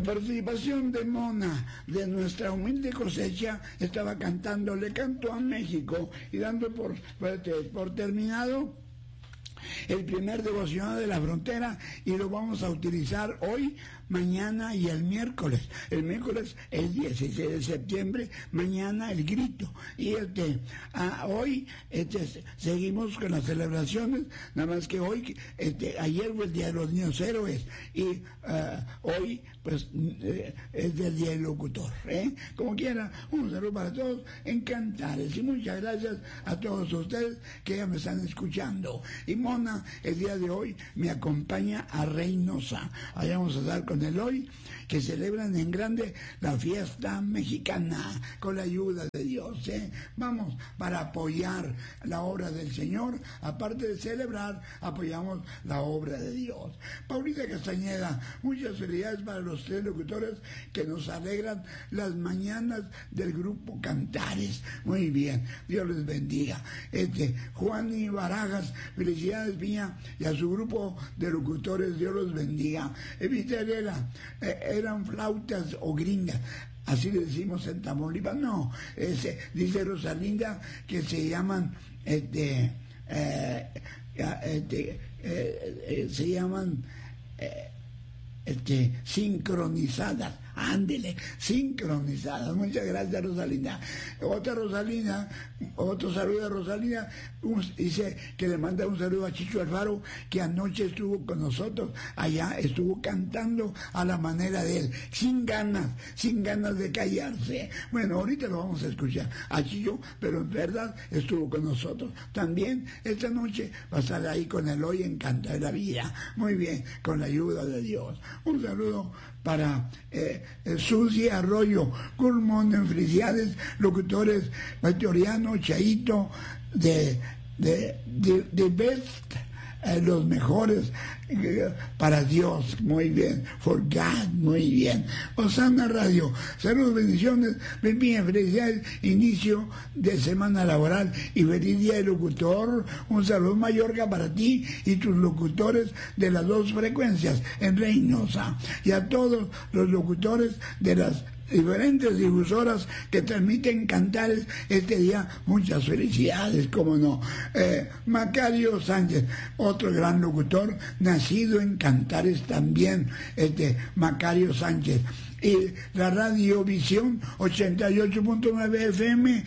Participación de Mona, de nuestra humilde cosecha, estaba cantando, le canto a México y dando por terminado el primer devocional de la frontera, y lo vamos a utilizar hoy, mañana y el miércoles. El miércoles es 16 de septiembre, mañana el grito. Y hoy seguimos con las celebraciones, nada más que hoy, ayer fue el Día de los Niños Héroes, y hoy pues es del Día del Locutor. Como quiera, un saludo para todos en Cantares, y muchas gracias a todos ustedes que ya me están escuchando. Y Mona, el día de hoy me acompaña a Reynosa. Allá vamos a estar con el hoy, que celebran en grande la fiesta mexicana, con la ayuda de Dios. Vamos, para apoyar la obra del Señor, aparte de celebrar, apoyamos la obra de Dios. Paulita Castañeda, muchas felicidades para los tres locutores que nos alegran las mañanas del grupo Cantares. Muy bien, Dios les bendiga. Juan y Barajas, felicidades Piña, y a su grupo de locutores, Dios los bendiga. Evita Herrera, eran flautas o gringas, así le decimos en Tamaulipas. No, dice Rosalinda que se llaman se llaman sincronizadas. Ándele, sincronizadas. Muchas gracias, Rosalinda. Otro saludo a Rosalinda. Dice que le manda un saludo a Chicho Alfaro, que anoche estuvo con nosotros. Allá estuvo cantando a la manera de él, sin ganas de callarse. Bueno, ahorita lo vamos a escuchar a Chicho, pero en verdad estuvo con nosotros. También esta noche va a estar ahí con el hoy en Canta de la Vida. Muy bien, con la ayuda de Dios. Un saludo para Susi Arroyo, Gurmón en felicidades, locutores Meteoriano, Chaito, de Best, los mejores para Dios, muy bien, for God, muy bien. Osana Radio, saludos, bendiciones, bien, felicidades, inicio de semana laboral y feliz día del locutor. Un saludo, Mallorca, para ti y tus locutores de las dos frecuencias en Reynosa, y a todos los locutores de las diferentes difusoras que transmiten Cantares este día, muchas felicidades, como no. Macario Sánchez, otro gran locutor, nacido en Cantares también, Macario Sánchez. Y la Radiovisión 88.9 FM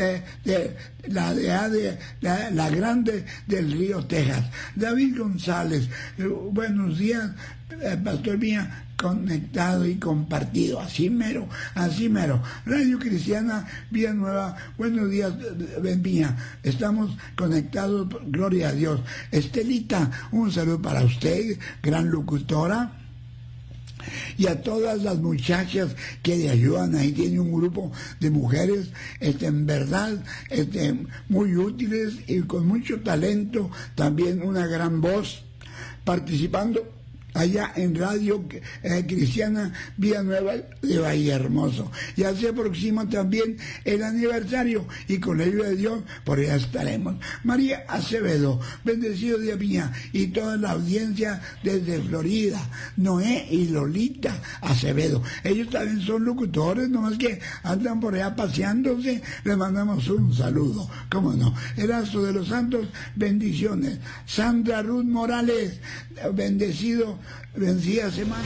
la Grande del Río, Texas. David González, buenos días, Pastor Mía, conectado y compartido, así mero. Radio Cristiana Vida Nueva, buenos días, Benvía, estamos conectados, gloria a Dios. Estelita, un saludo para usted, gran locutora, y a todas las muchachas que le ayudan. Ahí tiene un grupo de mujeres en verdad muy útiles y con mucho talento, también una gran voz, participando allá en Radio Cristiana Vida Nueva de Valle Hermoso. Ya se aproxima también el aniversario, y con la ayuda de Dios por allá estaremos. María Acevedo, bendecido día mía, y toda la audiencia desde Florida. Noé y Lolita Acevedo, ellos también son locutores, nomás que andan por allá paseándose. Les mandamos un saludo, cómo no. Erasto de los Santos, bendiciones. Sandra Ruth Morales, vencida semana.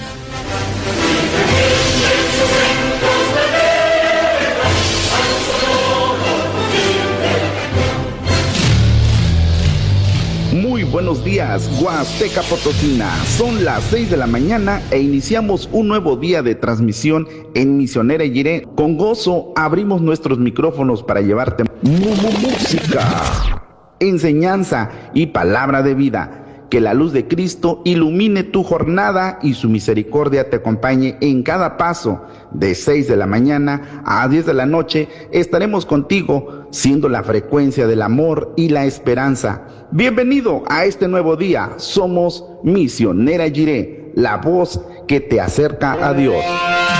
Muy buenos días, Huasteca Potosina. Son las 6 de la mañana e iniciamos un nuevo día de transmisión en Misionera Jiré. Con gozo abrimos nuestros micrófonos para llevarte música, enseñanza y palabra de vida. Que la luz de Cristo ilumine tu jornada y su misericordia te acompañe en cada paso. De 6 de la mañana a 10 de la noche estaremos contigo, siendo la frecuencia del amor y la esperanza. Bienvenido a este nuevo día. Somos Misionera Jiré, la voz que te acerca a Dios.